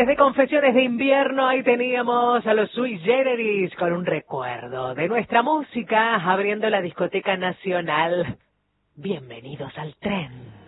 Desde Confesiones de Invierno, ahí teníamos a los Sui Generis con un recuerdo de nuestra música abriendo la discoteca nacional. Bienvenidos al tren.